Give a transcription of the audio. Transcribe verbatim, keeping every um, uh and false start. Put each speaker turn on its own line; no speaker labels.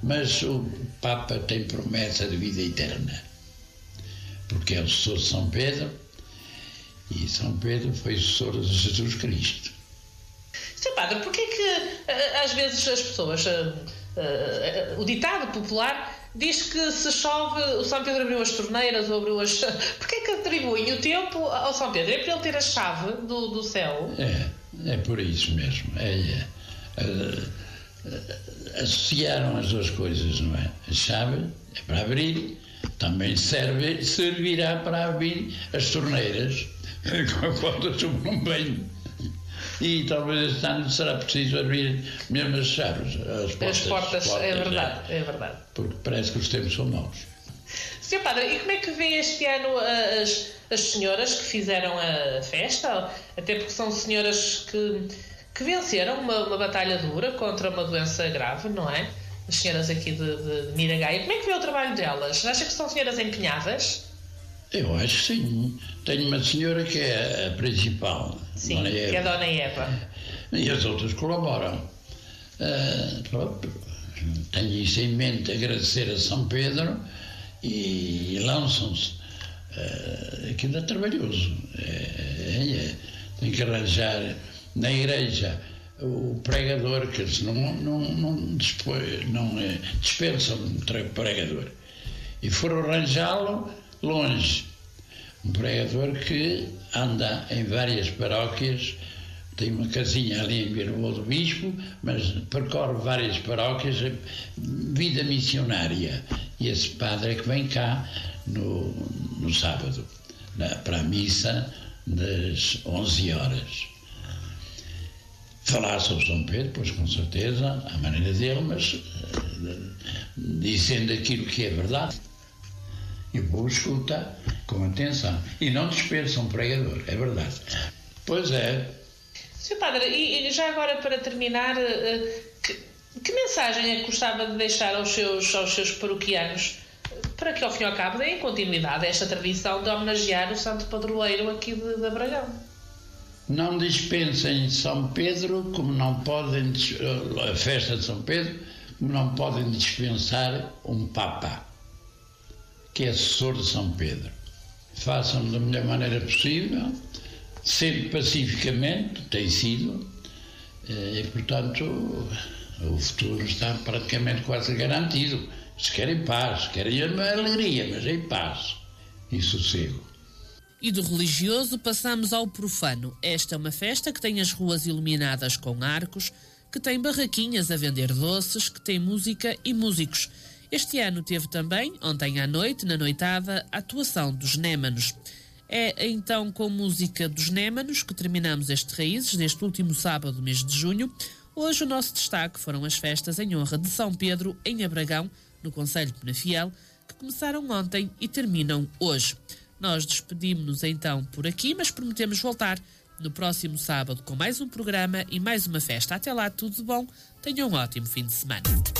Mas o Papa tem promessa de vida eterna, porque é o sucessor de São Pedro, e São Pedro foi o sucessor de Jesus Cristo.
Senhor Padre, porquê que às vezes as pessoas, uh, uh, o ditado popular diz que se chove, o São Pedro abriu as torneiras ou abriu as... Porquê que atribuem o tempo ao São Pedro? É para ele ter a chave do, do céu?
É, é por isso mesmo. É, é, é, é, associaram as duas coisas, não é? A chave é para abrir, também serve, servirá para abrir as torneiras quando chove um banho. E talvez este ano será preciso abrir mesmo as chaves, as portas.
As portas, portas é verdade, é. é verdade.
Porque parece que os tempos são maus.
senhor Padre, e como é que vê este ano as, as senhoras que fizeram a festa? Até porque são senhoras que, que venceram uma, uma batalha dura contra uma doença grave, não é? As senhoras aqui de, de, de Miragaia. Como é que vê o trabalho delas? Acha que são senhoras empenhadas?
Eu acho que sim. Tenho uma senhora que é a principal.
Sim, Dona Eva. Que é a Dona Eva.
E as outras colaboram. Uh, pronto. Tenho isso em mente, agradecer a São Pedro e lançam-se. Uh, aquilo é trabalhoso. É, é, é. Tem que arranjar na igreja o pregador, que eles não, não, não, dispõe, não é, dispensam um pregador. E foram arranjá-lo longe. Um pregador que anda em várias paróquias, tem uma casinha ali em Vila do Bispo, mas percorre várias paróquias, vida missionária. E esse padre é que vem cá no, no sábado, na, para a missa das onze horas. Falar sobre São Pedro, pois com certeza, à maneira dele, mas uh, dizendo aquilo que é verdade. E o povo escuta com atenção. E não dispensa um pregador, é verdade. Pois é.
senhor Padre, e já agora para terminar, que, que mensagem é que gostava de deixar aos seus, aos seus paroquianos para que ao fim e ao cabo deem continuidade a esta tradição de homenagear o Santo Padroeiro aqui de, de Abragão?
Não dispensem São Pedro, como não podem, a festa de São Pedro, como não podem dispensar um Papa, que é assessor de São Pedro. Façam da melhor maneira possível, sempre pacificamente, tem sido, e portanto o futuro está praticamente quase garantido. Se querem paz, querem alegria, mas em paz e sossego.
E do religioso passamos ao profano. Esta é uma festa que tem as ruas iluminadas com arcos, que tem barraquinhas a vender doces, que tem música e músicos. Este ano teve também, ontem à noite, na noitada, a atuação dos Némanos. É então com música dos Némanos que terminamos este Raízes deste último sábado, mês de junho. Hoje o nosso destaque foram as festas em honra de São Pedro, em Abragão, no concelho de Penafiel, que começaram ontem e terminam hoje. Nós despedimos-nos então por aqui, mas prometemos voltar no próximo sábado com mais um programa e mais uma festa. Até lá, tudo de bom. Tenham um ótimo fim de semana.